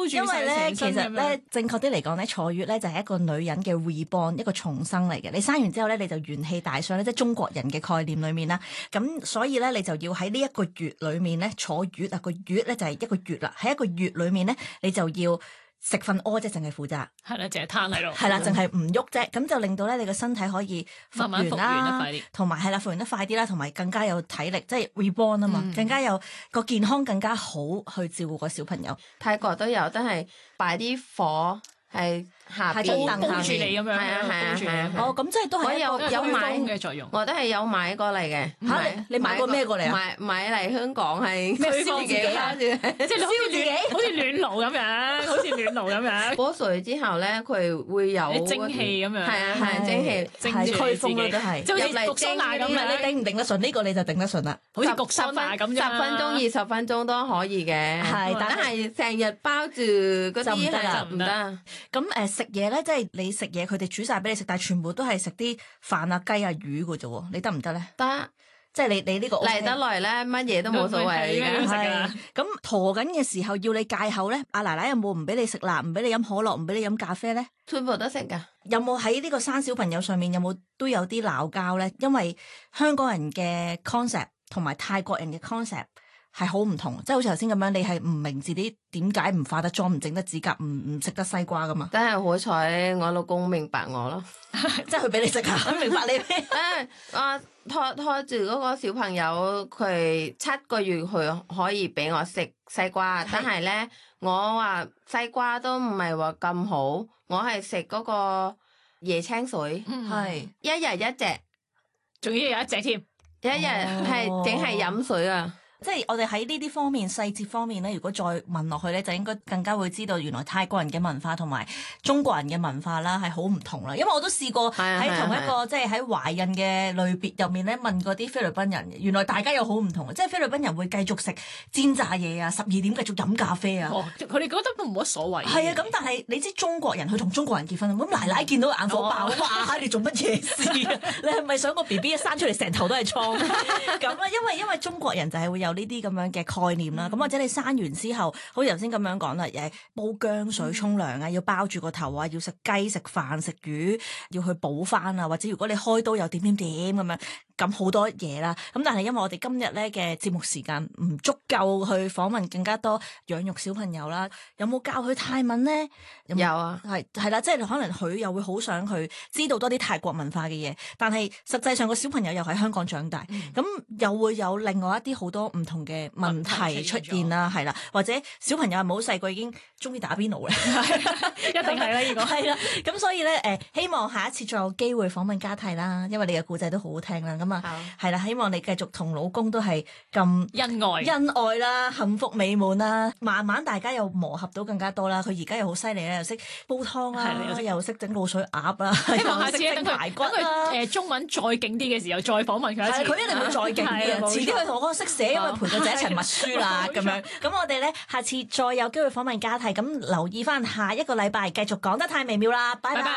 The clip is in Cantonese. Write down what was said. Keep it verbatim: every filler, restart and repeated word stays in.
住。 因為咧，其實咧，正確啲嚟講咧，坐月咧就係一個女人嘅 reborn，一個重生嚟嘅。你生完之後咧，你就元氣大傷咧，即係中國人嘅概念裏面啦。咁所以咧，你就要喺呢一個月裏面咧坐月啊，個月咧就係一個月啦。喺一個月裏面咧，你就要食瞓屙即係淨係負責， 係啦，淨係攤喺度， 係啦，淨係唔喐啫，咁就令到咧你個身體可以復原啦，同埋係啦，復原得快啲啦，同埋更加有體力，即係 reborn 啊嘛，嗯、更加有個健康更加好去照顧個小朋友。 泰國都有，都係擺啲火係下邊包住你咁樣， 係啊係啊係啊， 哦咁即係都係有有買嘅作用， 我都係有買過嚟嘅。 嚇你買過咩過嚟啊？ 買買嚟香港係燒自己啦，即係燒自己，好似暖爐咁樣，好似暖爐咁樣。 煲水之後咧，佢會有蒸氣咁樣， 係啊係蒸氣， 蒸住驅風啦都係， 即係好似焗桑拿咁樣。 你頂唔頂得順呢個你就頂得順啦， 好似焗桑拿咁樣， 十分鐘二十分鐘都可以嘅。 係， 但係成日包住嗰啲係唔得。 咁誒食嘢咧，即係。你食嘢，佢哋煮晒俾你食，但係全部都係食啲飯啊、雞啊、魚嘅啫喎，你得唔得咧？ 得， 即係你你呢個嚟得來咧，乜嘢都冇所謂嘅。 係咁陀緊嘅時候要你戒口咧，阿奶奶有冇唔俾你食辣，唔俾你飲可樂，唔俾你飲咖啡咧？ 全部都食噶。 有冇喺呢個生小朋友上面有冇都有啲鬧交咧？因為香港人嘅 concept 同埋泰國人嘅 concept。係好唔同，即係好似頭先咁樣，你係唔明自己點解唔化得妝、唔整得指甲、唔唔食得西瓜噶嘛？ 真係好彩，我老公明白我咯， 即係佢俾你食啊！明白你。 誒，我拖拖住嗰個小朋友，佢七個月佢可以俾我食西瓜，是但係咧，我話西瓜都唔係話咁好，我係食嗰個椰青水， 係、嗯、 一日一隻， 仲要有一隻添， 一日係淨係飲水啊！ 即係我哋喺呢啲方面細節方面咧，如果再問落去咧，就應該更加會知道原來泰國人嘅文化同埋中國人嘅文化啦，係好唔同啦。因為我都試過喺同一個即係喺懷孕嘅類別入面咧，問過啲菲律賓人，原來大家又好唔同，即係菲律賓人會繼續食煎炸嘢啊，十二點繼續飲咖啡啊。 佢哋覺得都冇乜所謂。 係啊，咁但係你知中國人佢同中國人結婚，咁奶奶見到眼火爆，哦、哇！你做乜嘢事啊？你係咪想個 B B 一生出嚟成頭都係瘡咁啊？因為因為中國人就係會有呢啲咁樣嘅概念啦，咁、嗯、或者你生完之後，好似頭先咁樣講啦，誒煲薑水沖涼啊，嗯、要包住個頭啊，要食雞食飯食魚，要去補翻啊，或者如果你開刀又點點點咁樣，咁好多嘢啦。咁但係因為我哋今日咧嘅節目時間唔足夠去訪問更加多養育小朋友啦，有冇教佢泰文咧？有，有啊，係係啦，即係可能佢又會好想去知道多啲泰國文化嘅嘢，但係實際上個小朋友又喺香港長大，咁、嗯、又會有另外一啲好多唔同嘅問題出現啦，係啦，或者小朋友係咪好細個已經中意打邊爐咧？ 一定係啦，如果係啦， 咁所以咧，誒，希望下一次再有機會訪問家泰啦，因為你嘅故仔都好好聽啦，咁啊，係啦，希望你繼續同老公都係咁恩愛、 恩愛啦，幸福美滿啦，慢慢大家又磨合到更加多啦。佢而家又好犀利咧，又識煲湯啦，又識整滷水鴨啦， 希望下次整排骨啦。 等佢誒中文再勁啲嘅時候，再訪問佢一次。 佢一定會再勁啲，遲啲佢同我講識寫，因為陪佢仔一齊默書啦，咁樣。咁我哋咧下次再有機會訪問家泰，咁留意翻下一個禮拜繼續講得太微妙啦，拜拜。